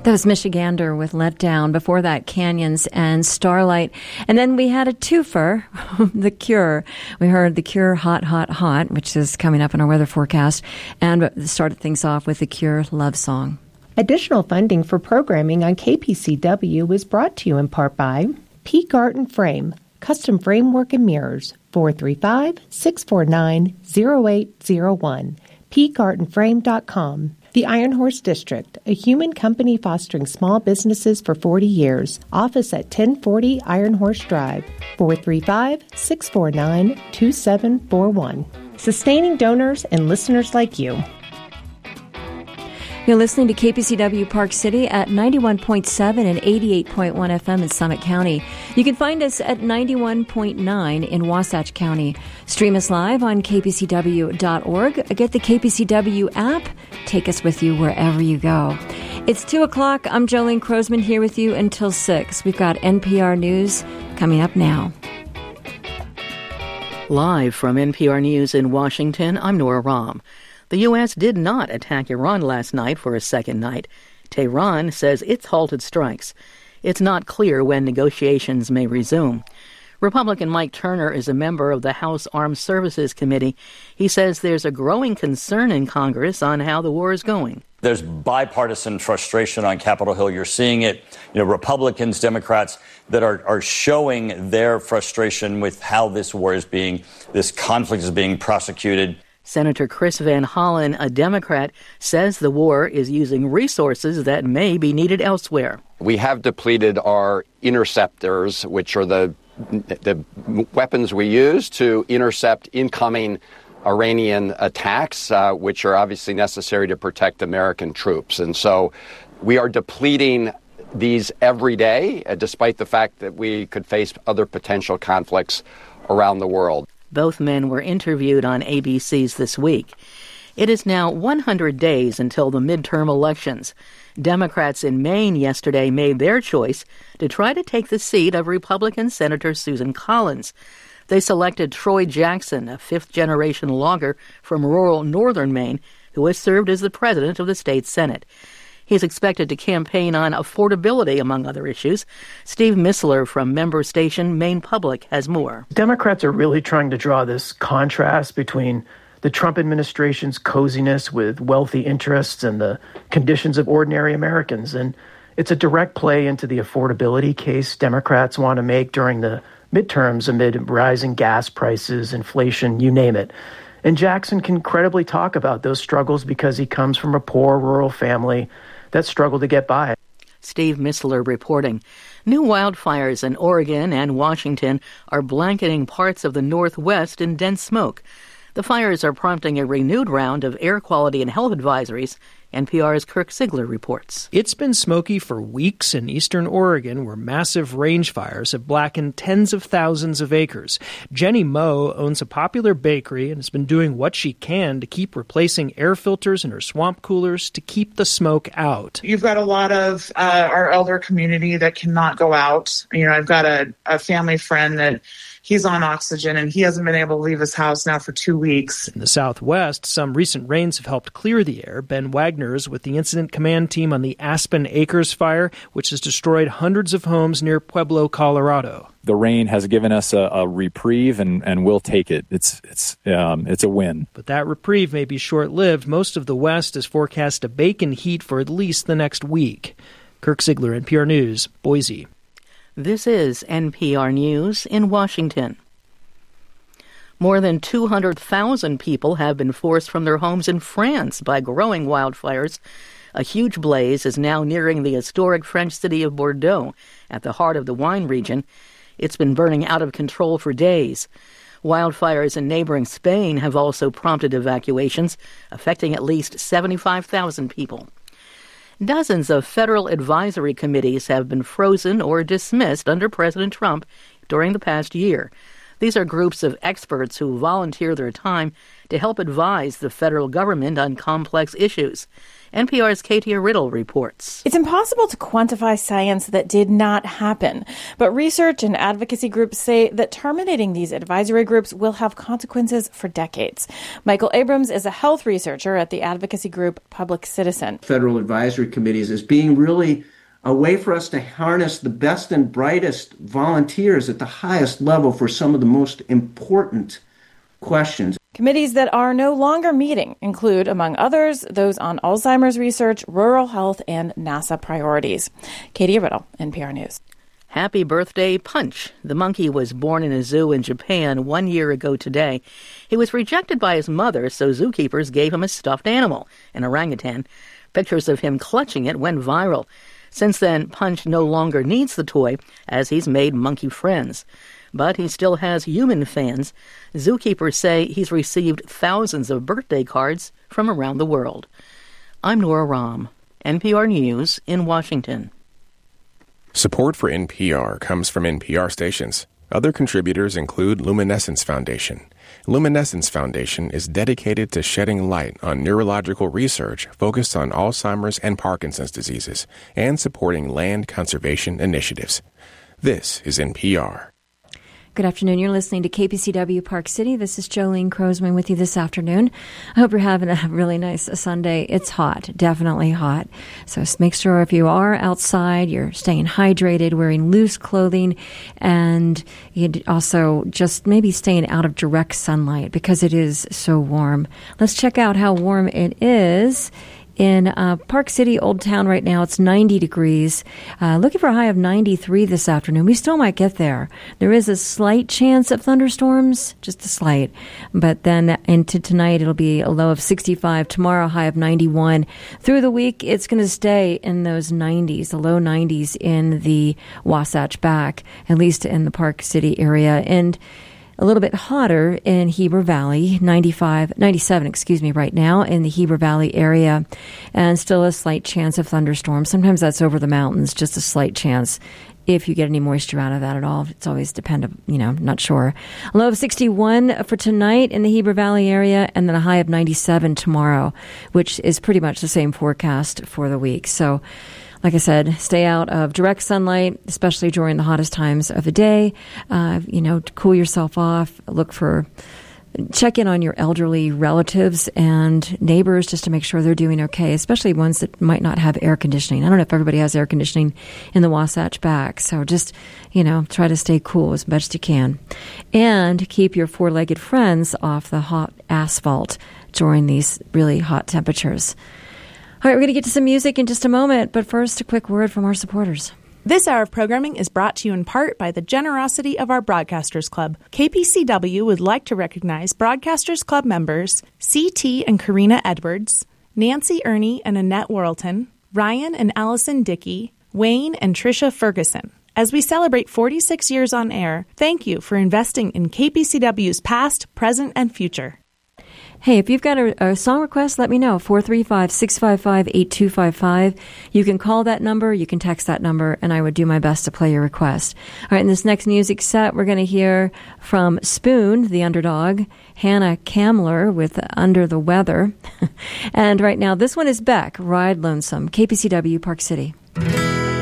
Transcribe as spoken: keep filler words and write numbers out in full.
That was Michigander with Let Down. Before that, Canyons and Starlight. And then we had a twofer, The Cure. We heard The Cure, Hot, Hot, Hot, which is coming up in our weather forecast. And started things off with The Cure, Love Song. Additional funding for programming on K P C W is brought to you in part by Peak Art and Frame, custom framework and mirrors, four three five, six four nine, zero eight zero one, peak art and frame dot com. The Iron Horse District, a human company fostering small businesses for forty years. Office at ten forty Iron Horse Drive, four three five, six four nine, two seven four one. Sustaining donors and listeners like you. You're listening to K P C W Park City at ninety-one point seven and eighty-eight point one F M in Summit County. You can find us at ninety-one point nine in Wasatch County. Stream us live on k p c w dot org. Get the K P C W app. Take us with you wherever you go. It's two o'clock. I'm Jolene Crosman here with you until six. We've got N P R News coming up now. Live from N P R News in Washington, I'm Nora Rahm. The U S did not attack Iran last night for a second night. Tehran says it's halted strikes. It's not clear when negotiations may resume. Republican Mike Turner is a member of the House Armed Services Committee. He says there's a growing concern in Congress on how the war is going. There's bipartisan frustration on Capitol Hill. You're seeing it, you know, Republicans, Democrats that are, are showing their frustration with how this war is being, this conflict is being prosecuted. Senator Chris Van Hollen, a Democrat, says the war is using resources that may be needed elsewhere. We have depleted our interceptors, which are the the weapons we use to intercept incoming Iranian attacks, uh, which are obviously necessary to protect American troops. And so we are depleting these every day, uh, despite the fact that we could face other potential conflicts around the world. Both men were interviewed on A B C's This Week. It is now one hundred days until the midterm elections. Democrats in Maine yesterday made their choice to try to take the seat of Republican Senator Susan Collins. They selected Troy Jackson, a fifth-generation logger from rural northern Maine, who has served as the president of the state Senate. He's expected to campaign on affordability, among other issues. Steve Missler from member station Maine Public has more. Democrats are really trying to draw this contrast between the Trump administration's coziness with wealthy interests and the conditions of ordinary Americans. And it's a direct play into the affordability case Democrats want to make during the midterms amid rising gas prices, inflation, you name it. And Jackson can credibly talk about those struggles because he comes from a poor rural family that struggled to get by. Steve Missler reporting. New wildfires in Oregon and Washington are blanketing parts of the Northwest in dense smoke. The fires are prompting a renewed round of air quality and health advisories. N P R's Kirk Sigler reports. It's been smoky for weeks in eastern Oregon, where massive range fires have blackened tens of thousands of acres. Jenny Moe owns a popular bakery and has been doing what she can to keep replacing air filters in her swamp coolers to keep the smoke out. You've got a lot of uh, our elder community that cannot go out. You know, I've got a, a family friend that he's on oxygen, and he hasn't been able to leave his house now for two weeks. In the Southwest, some recent rains have helped clear the air. Ben Wagner's with the Incident Command Team on the Aspen Acres fire, which has destroyed hundreds of homes near Pueblo, Colorado. The rain has given us a, a reprieve, and, and we'll take it. It's it's um, it's a win. But that reprieve may be short-lived. Most of the West is forecast to bake in heat for at least the next week. Kirk Sigler, N P R News, Boise. This is N P R News in Washington. More than two hundred thousand people have been forced from their homes in France by growing wildfires. A huge blaze is now nearing the historic French city of Bordeaux, at the heart of the wine region. It's been burning out of control for days. Wildfires in neighboring Spain have also prompted evacuations, affecting at least seventy-five thousand people. Dozens of federal advisory committees have been frozen or dismissed under President Trump during the past year. These are groups of experts who volunteer their time to help advise the federal government on complex issues. N P R's Katia Riddle reports. It's impossible to quantify science that did not happen, but research and advocacy groups say that terminating these advisory groups will have consequences for decades. Michael Abrams is a health researcher at the advocacy group Public Citizen. Federal advisory committees is being really a way for us to harness the best and brightest volunteers at the highest level for some of the most important questions. Committees that are no longer meeting include, among others, those on Alzheimer's research, rural health, and NASA priorities. Katie Riddle, N P R News. Happy birthday, Punch. The monkey was born in a zoo in Japan one year ago today. He was rejected by his mother, so zookeepers gave him a stuffed animal, an orangutan. Pictures of him clutching it went viral. Since then, Punch no longer needs the toy, as he's made monkey friends. But he still has human fans. Zookeepers say he's received thousands of birthday cards from around the world. I'm Nora Rahm, N P R News in Washington. Support for N P R comes from N P R stations. Other contributors include Luminescence Foundation. Luminescence Foundation is dedicated to shedding light on neurological research focused on Alzheimer's and Parkinson's diseases and supporting land conservation initiatives. This is N P R. Good afternoon. You're listening to K P C W Park City. This is Jolene Crosman with you this afternoon. I hope you're having a really nice Sunday. It's hot, definitely hot. So make sure if you are outside, you're staying hydrated, wearing loose clothing, and you'd also just maybe staying out of direct sunlight because it is so warm. Let's check out how warm it is. In uh, Park City, Old Town right now, it's ninety degrees. Uh, looking for a high of ninety-three this afternoon. We still might get there. There is a slight chance of thunderstorms, just a slight. But then into tonight, it'll be a low of sixty-five. Tomorrow, a high of ninety-one. Through the week, it's going to stay in those nineties, the low nineties in the Wasatch Back, at least in the Park City area. And a little bit hotter in Heber Valley, ninety-five, ninety-seven, excuse me, right now in the Heber Valley area, and still a slight chance of thunderstorms. Sometimes that's over the mountains, just a slight chance. If you get any moisture out of that at all, it's always dependent, you know, not sure. A low of sixty-one for tonight in the Heber Valley area, and then a high of ninety-seven tomorrow, which is pretty much the same forecast for the week. So, like I said, stay out of direct sunlight, especially during the hottest times of the day. Uh, you know, to cool yourself off. Look for, check in on your elderly relatives and neighbors just to make sure they're doing okay, especially ones that might not have air conditioning. I don't know if everybody has air conditioning in the Wasatch Back. So just, you know, try to stay cool as best you can. And keep your four-legged friends off the hot asphalt during these really hot temperatures. All right, we're going to get to some music in just a moment, but first, a quick word from our supporters. This hour of programming is brought to you in part by the generosity of our Broadcasters Club. K P C W would like to recognize Broadcasters Club members C T and Karina Edwards, Nancy Ernie and Annette Worrelton, Ryan and Allison Dickey, Wayne and Tricia Ferguson. As we celebrate forty-six years on air, thank you for investing in K P C W's past, present, and future. Hey, if you've got a, a song request, let me know. four three five, six five five, eight two five five. You can call that number, you can text that number, and I would do my best to play your request. All right, in this next music set, we're going to hear from Spoon, the Underdog, Hannah Kamler with Under the Weather. And right now, this one is Beck, Ride Lonesome, K P C W, Park City.